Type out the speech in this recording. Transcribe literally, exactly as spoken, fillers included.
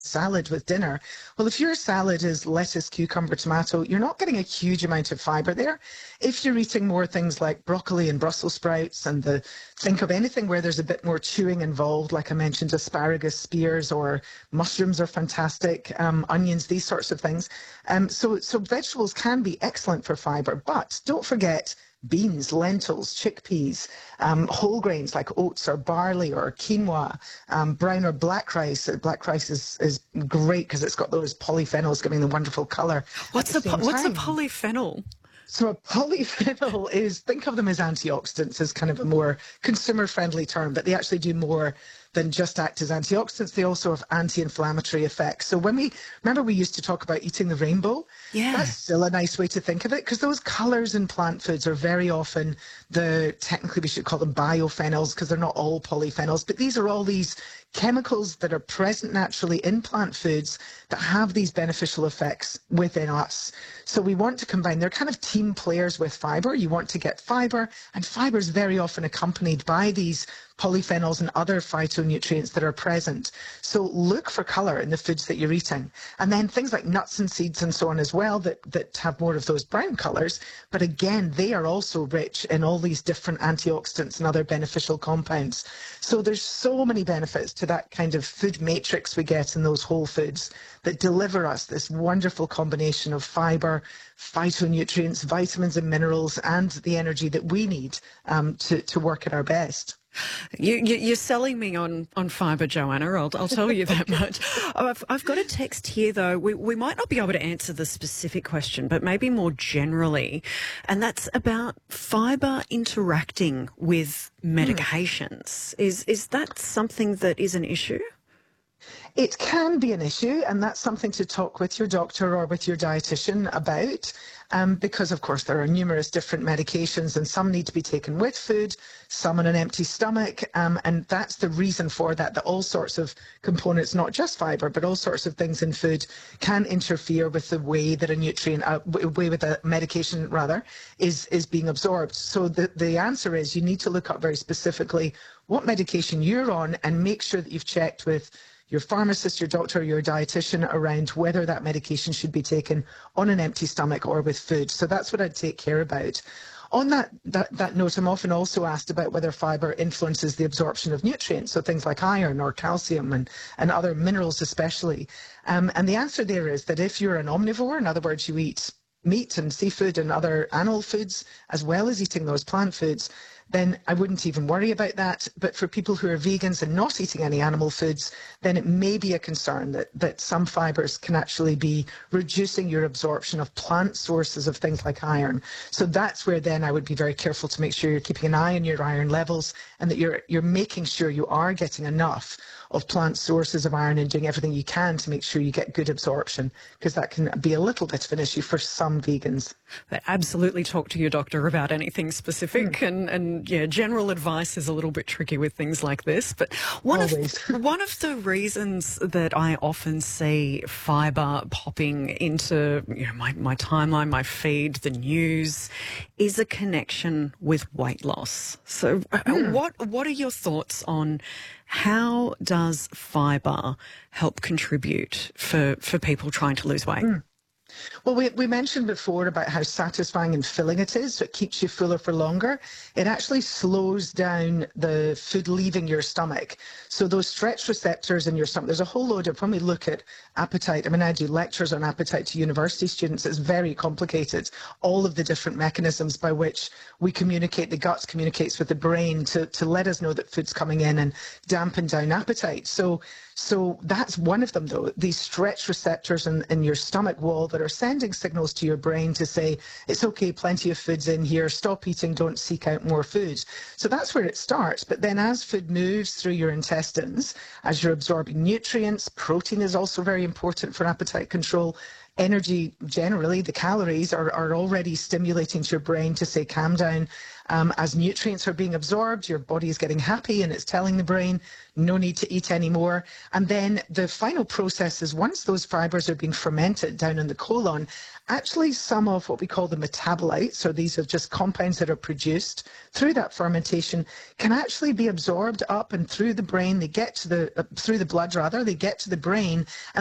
salad with dinner. Well, if your salad is lettuce, cucumber, tomato, you're not getting a huge amount of fiber there. If you're eating more things like broccoli and Brussels sprouts and the think of anything where there's a bit more chewing involved, like I mentioned, asparagus, spears, or mushrooms are fantastic, um, onions, these sorts of things. Um, so, so vegetables can be excellent for fiber, but don't forget beans, lentils, chickpeas, um, whole grains like oats or barley or quinoa, um, brown or black rice. Uh, Black rice is, is great because it's got those polyphenols giving the wonderful colour at What's the a po- same what's a time. polyphenol? So a polyphenol is, think of them as antioxidants, as kind of a more consumer-friendly term, but they actually do more than just act as antioxidants. They also have anti-inflammatory effects. So when we, remember we used to talk about eating the rainbow? Yeah. That's still a nice way to think of it, because those colours in plant foods are very often the, technically we should call them biophenols, because they're not all polyphenols, but these are all these chemicals that are present naturally in plant foods that have these beneficial effects within us. So we want to combine, they're kind of team players with fibre. You want to get fibre, and fibre is very often accompanied by these polyphenols and other phytonutrients that are present. So look for colour in the foods that you're eating. And then things like nuts and seeds and so on as well that, that have more of those brown colours. But again, they are also rich in all these different antioxidants and other beneficial compounds. So there's so many benefits to that kind of food matrix we get in those whole foods that deliver us this wonderful combination of fibre, phytonutrients, vitamins and minerals, and the energy that we need um, to, to work at our best. You, you, you're selling me on, on fibre, Joanna. I'll, I'll tell you that much. I've, I've got a text here, though. We, we might not be able to answer the specific question, but maybe more generally, and that's about fibre interacting with medications. Mm. Is, is that something that is an issue? It can be an issue, and that's something to talk with your doctor or with your dietitian about, um, because, of course, there are numerous different medications, and some need to be taken with food, some on an empty stomach, um, and that's the reason for that, that all sorts of components, not just fibre, but all sorts of things in food can interfere with the way that a nutrient, uh, way with a medication, rather, is, is being absorbed. So the, the answer is you need to look up very specifically what medication you're on and make sure that you've checked with your pharmacist, your doctor, your dietitian around whether that medication should be taken on an empty stomach or with food. So that's what I'd take care about. On that, that, that note, I'm often also asked about whether fibre influences the absorption of nutrients, so things like iron or calcium and, and other minerals especially. Um, and the answer there is that if you're an omnivore, in other words, you eat meat and seafood and other animal foods, as well as eating those plant foods, then I wouldn't even worry about that. But for people who are vegans and not eating any animal foods, then it may be a concern that, that some fibres can actually be reducing your absorption of plant sources of things like iron. So that's where then I would be very careful to make sure you're keeping an eye on your iron levels and that you're, you're making sure you are getting enough of plant sources of iron and doing everything you can to make sure you get good absorption, because that can be a little bit of an issue for some vegans. But absolutely talk to your doctor about anything specific, mm. and, and yeah, general advice is a little bit tricky with things like this. But one Always. of one of the reasons that I often see fibre popping into you know my, my timeline, my feed, the news, is a connection with weight loss. So mm. what what are your thoughts on how does fibre help contribute for, for people trying to lose weight? Mm. Well, we, we mentioned before about how satisfying and filling it is, so it keeps you fuller for longer. It actually slows down the food leaving your stomach. So those stretch receptors in your stomach, there's a whole load of, when we look at appetite, I mean, I do lectures on appetite to university students, it's very complicated. All of the different mechanisms by which we communicate, the gut communicates with the brain to, to let us know that food's coming in and dampen down appetite. So So that's one of them, though, these stretch receptors in, in your stomach wall that are sending signals to your brain to say, it's okay, plenty of food's in here, stop eating, don't seek out more food. So that's where it starts. But then as food moves through your intestines, as you're absorbing nutrients, protein is also very important for appetite control, energy, generally, the calories are, are already stimulating to your brain to say, calm down. Um, as nutrients are being absorbed, your body is getting happy and it's telling the brain, no need to eat anymore. And then the final process is once those fibres are being fermented down in the colon, actually some of what we call the metabolites, so these are just compounds that are produced through that fermentation, can actually be absorbed up and through the brain. They get to the, uh, through the blood rather, they get to the brain, and